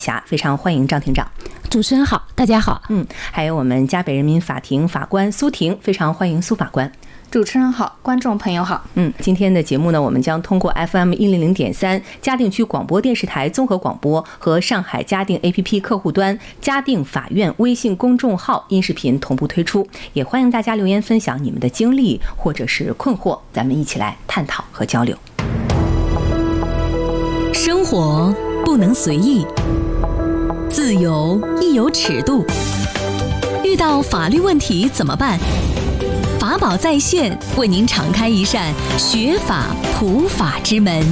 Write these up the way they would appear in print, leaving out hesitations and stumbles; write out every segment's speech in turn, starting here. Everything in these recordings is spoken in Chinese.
非常欢迎张庭长。 主持人好，大家好。 还有我们嘉北人民法庭法官苏婷，非常欢迎苏法官。 主持人好，观众朋友好。 今天的节目呢，我们将通过 FM100.3 嘉定区广播电视台综合广播和上海嘉定 APP 客户端、嘉定法院微信公众号音视频同步推出，也欢迎大家留言分享你们的经历或者是困惑，咱们一起来探讨和交流。 生活不能随意，自由亦有尺度。遇到法律问题怎么办？法宝在线为您敞开一扇学法普法之门。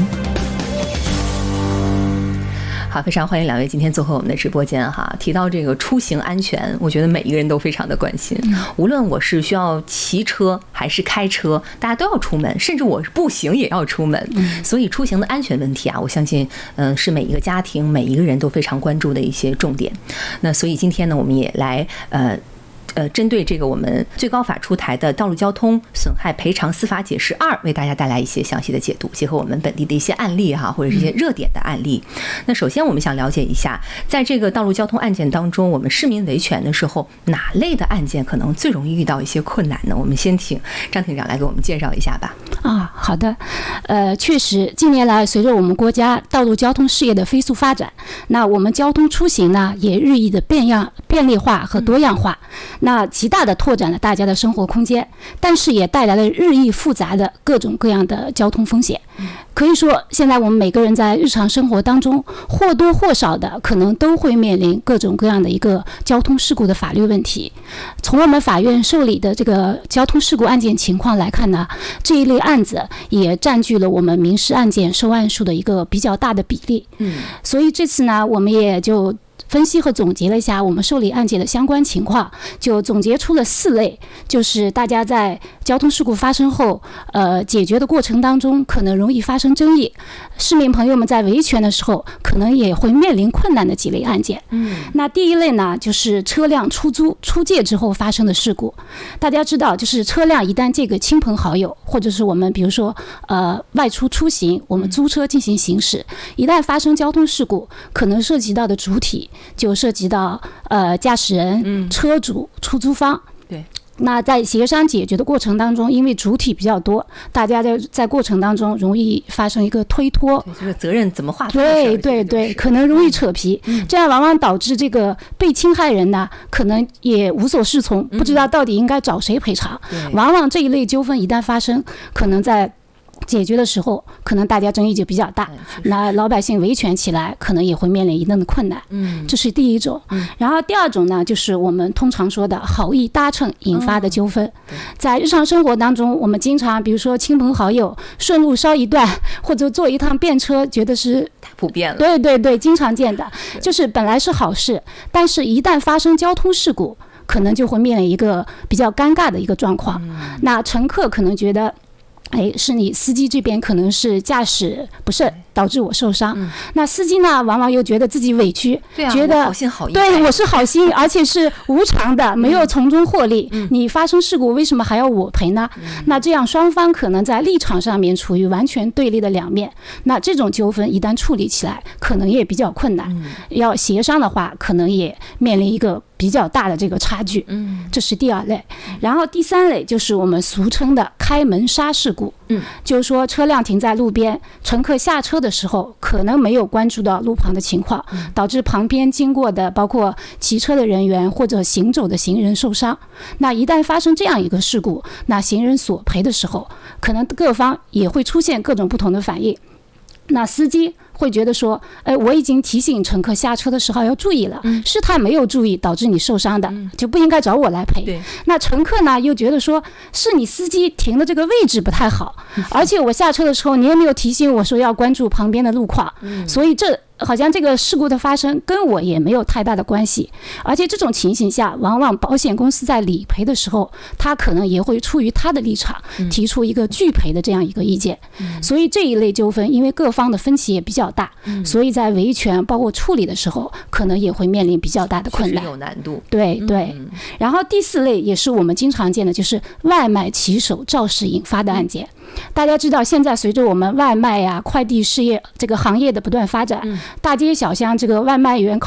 好，非常欢迎两位今天做客我们的直播间哈。提到这个出行安全，我觉得每一个人都非常的关心。无论我是需要骑车还是开车，大家都要出门，甚至我步行也要出门。所以出行的安全问题啊，我相信是每一个家庭每一个人都非常关注的一些重点。那所以今天呢，我们也来针对这个我们最高法出台的《道路交通损害赔偿司法解释2》，为大家带来一些详细的解读，结合我们本地的一些案例哈，或者是一些热点的案例。那首先我们想了解一下，在这个道路交通案件当中，我们市民维权的时候，哪类的案件可能最容易遇到一些困难呢？我们先请张庭长来给我们介绍一下吧。 好的。确实，近年来随着我们国家道路交通事业的飞速发展，那我们交通出行呢也日益的便利化和多样化。那极大的拓展了大家的生活空间，但是也带来了日益复杂的各种各样的交通风险。可以说，现在我们每个人在日常生活当中或多或少的可能都会面临各种各样的一个交通事故的法律问题。从我们法院受理的这个交通事故案件情况来看呢，这一类案子也占据了我们民事案件受案数的一个比较大的比例。所以这次呢，我们也就分析和总结了一下我们受理案件的相关情况，就总结出了4类，就是大家在交通事故发生后解决的过程当中可能容易发生争议，市民朋友们在维权的时候可能也会面临困难的几类案件。那第一类呢，就是车辆出租出借之后发生的事故。大家知道，就是车辆一旦这个亲朋好友，或者是我们比如说外出出行，我们租车进行行驶，一旦发生交通事故，可能涉及到的主体就涉及到驾驶人、车主、出租方。 对。 那在协商解决的过程当中，因为主体比较多，大家在过程当中容易发生一个推脱， 这个责任怎么划分？ 对，可能容易扯皮，这样往往导致这个被侵害人呢，可能也无所适从，不知道到底应该找谁赔偿。往往这一类纠纷一旦发生，可能在解决的时候，可能大家争议就比较大，那老百姓维权起来可能也会面临一定的困难。这是第一种。然后第二种呢，就是我们通常说的好意搭乘引发的纠纷。在日常生活当中，我们经常比如说亲朋好友顺路捎一段，或者坐一趟便车，觉得是太普遍了。 对，经常见的，就是本来是好事，但是一旦发生交通事故，可能就会面临一个比较尴尬的一个状况。那乘客可能觉得是你司机这边可能是驾驶不慎导致我受伤，那司机呢往往又觉得自己委屈，觉得好心好意， 对，我是好心，而且是无偿的，没有从中获利，你发生事故为什么还要我赔呢？那这样双方可能在立场上面处于完全对立的两面，那这种纠纷一旦处理起来可能也比较困难，要协商的话可能也面临一个比较大的这个差距。这是第2类。然后第3类就是我们俗称的开门杀事故。就是说车辆停在路边，乘客下车的时候可能没有关注到路旁的情况，导致旁边经过的包括骑车的人员或者行走的行人受伤。那一旦发生这样一个事故，那行人索赔的时候，可能各方也会出现各种不同的反应。那司机会觉得说，我已经提醒乘客下车的时候要注意了，是他没有注意导致你受伤的，就不应该找我来赔。那乘客呢又觉得说，是你司机停的这个位置不太好，而且我下车的时候你也没有提醒我说要关注旁边的路况，所以这好像这个事故的发生跟我也没有太大的关系。而且这种情形下，往往保险公司在理赔的时候，他可能也会出于他的立场提出一个拒赔的这样一个意见。所以这一类纠纷因为各方的分歧也比较大，所以在维权包括处理的时候可能也会面临比较大的困难， 有难度。 对。然后第4类也是我们经常见的，就是外卖骑手肇事引发的案件。大家知道，现在随着我们外卖呀、快递事业这个行业的不断发展，大街小巷这个外卖员